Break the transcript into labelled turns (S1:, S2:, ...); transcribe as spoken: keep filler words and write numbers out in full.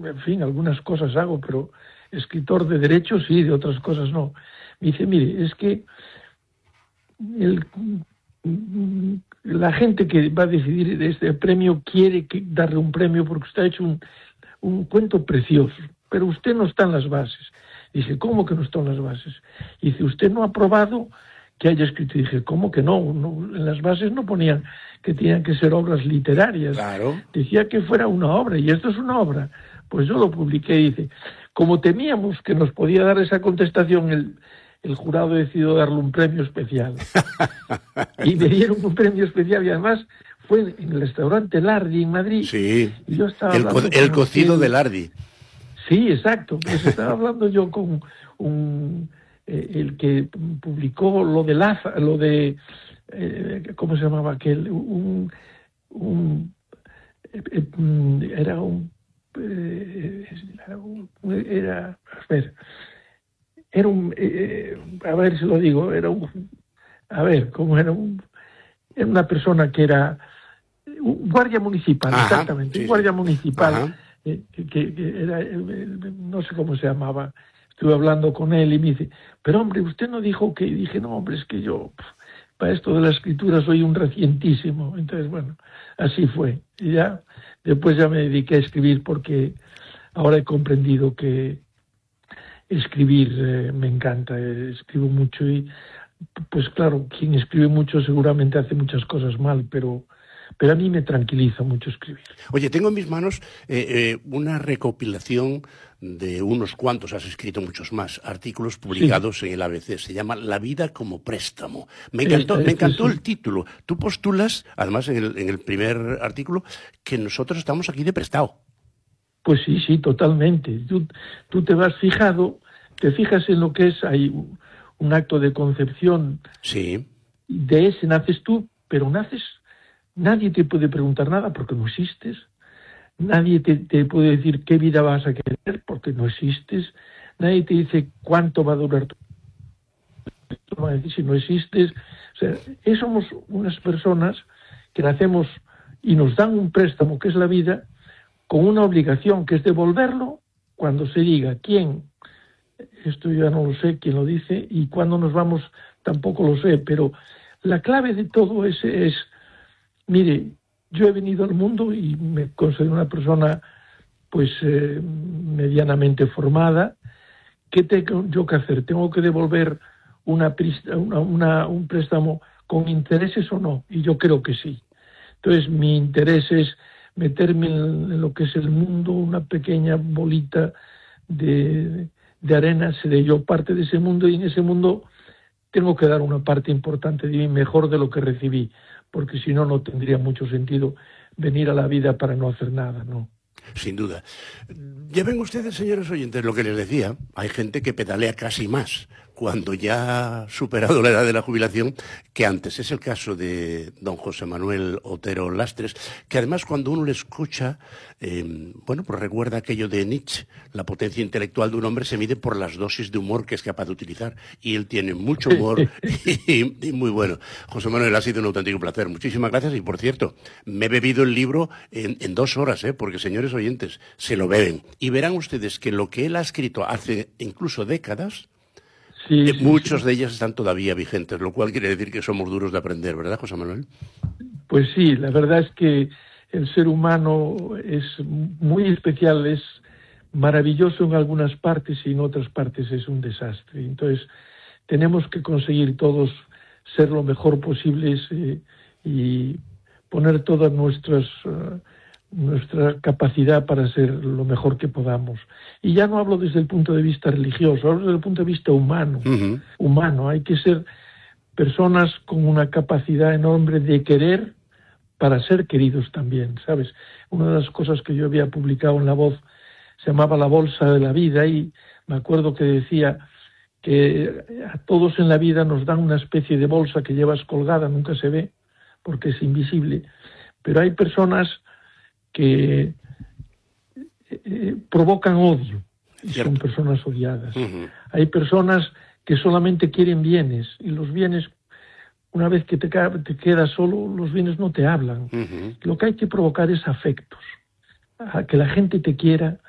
S1: en fin, algunas cosas hago, pero escritor de derecho sí, de otras cosas no. Me dice, mire, es que el, la gente que va a decidir este premio quiere que, darle un premio porque usted ha hecho un, un cuento precioso, pero usted no está en las bases. Dice, ¿cómo que no está en las bases? Dice, usted no ha probado que haya escrito. Y dije, ¿cómo que no? no? En las bases no ponían que tenían que ser obras literarias.
S2: Claro.
S1: Decía que fuera una obra, y esto es una obra. Pues yo lo publiqué y dice, como temíamos que nos podía dar esa contestación, el, el jurado decidió darle un premio especial. Y me dieron un premio especial, y además fue en el restaurante Lardi en Madrid.
S2: Sí,
S1: y yo estaba
S2: el, co el cocido el... de Lardi.
S1: Sí, exacto. Pues estaba hablando yo con un... Eh, el que publicó lo de Laza, lo de... Eh, ¿Cómo se llamaba aquel? Un... un eh, eh, era un... Eh, era, un, era, a ver, era un, eh, a ver si lo digo, era un, a ver, ¿cómo era? Un, era una persona que era un guardia municipal, ajá, exactamente, sí, un guardia municipal, eh, que, que era, eh, no sé cómo se llamaba, estuve hablando con él y me dice, pero hombre, usted no dijo que, y dije, no, hombre, es que yo, para esto de la escritura soy un recientísimo. Entonces, bueno, así fue. Y ya, después ya me dediqué a escribir porque ahora he comprendido que escribir eh, me encanta, eh, escribo mucho y, pues claro, quien escribe mucho seguramente hace muchas cosas mal, pero... pero a mí me tranquiliza mucho escribir.
S2: Oye, tengo en mis manos eh, eh, una recopilación de unos cuantos, has escrito muchos más, artículos publicados sí. en el A B C. Se llama La vida como préstamo. Me encantó, este, este, me encantó sí. el título. Tú postulas, además en el, en el primer artículo, que nosotros estamos aquí de prestado.
S1: Pues sí, sí, totalmente. Tú, tú te vas fijado, te fijas en lo que es, hay un, un acto de concepción.
S2: Sí.
S1: De ese naces tú, pero naces... Nadie te puede preguntar nada porque no existes. Nadie te, te puede decir qué vida vas a querer porque no existes. Nadie te dice cuánto va a durar tu vida si no existes. O sea, somos unas personas que nacemos y nos dan un préstamo que es la vida con una obligación que es devolverlo cuando se diga quién. Esto ya no lo sé quién lo dice y cuándo nos vamos tampoco lo sé, pero la clave de todo es... es mire, yo he venido al mundo y me considero una persona pues eh, medianamente formada. ¿Qué tengo yo que hacer? ¿Tengo que devolver una, una, una, un préstamo con intereses o no? Y yo creo que sí. Entonces mi interés es meterme en lo que es el mundo, una pequeña bolita de, de arena, seré yo parte de ese mundo y en ese mundo tengo que dar una parte importante de mí, mejor de lo que recibí. Porque si no, no tendría mucho sentido venir a la vida para no hacer nada, ¿no?
S2: Sin duda. Ya ven ustedes, señores oyentes, lo que les decía. Hay gente que pedalea casi más cuando ya ha superado la edad de la jubilación que antes. Es el caso de don José Manuel Otero Lastres, que además cuando uno le escucha, eh, bueno, pues recuerda aquello de Nietzsche, la potencia intelectual de un hombre se mide por las dosis de humor que es capaz de utilizar. Y él tiene mucho humor y, y muy bueno. José Manuel, ha sido un auténtico placer. Muchísimas gracias. Y por cierto, me he bebido el libro en, en dos horas, ¿eh? Porque señores oyentes, se lo beben. Y verán ustedes que lo que él ha escrito hace incluso décadas,
S1: sí,
S2: eh,
S1: sí,
S2: muchos
S1: sí.
S2: de ellas están todavía vigentes, lo cual quiere decir que somos duros de aprender, ¿verdad, José Manuel?
S1: Pues sí, la verdad es que el ser humano es muy especial, es maravilloso en algunas partes y en otras partes es un desastre. Entonces, tenemos que conseguir todos ser lo mejor posibles eh, y poner todas nuestras... Uh, nuestra capacidad para ser lo mejor que podamos. Y ya no hablo desde el punto de vista religioso, hablo desde el punto de vista humano.
S2: Uh-huh.
S1: Humano, hay que ser personas con una capacidad enorme de querer para ser queridos también, ¿sabes? Una de las cosas que yo había publicado en La Voz se llamaba La Bolsa de la Vida y me acuerdo que decía que a todos en la vida nos dan una especie de bolsa que llevas colgada, nunca se ve porque es invisible, pero hay personas que eh, provocan odio y
S2: Cierto.
S1: son personas odiadas.
S2: Uh-huh.
S1: Hay personas que solamente quieren bienes y los bienes, una vez que te, te quedas solo, los bienes no te hablan.
S2: Uh-huh.
S1: Lo que hay que provocar es afectos, a que la gente te quiera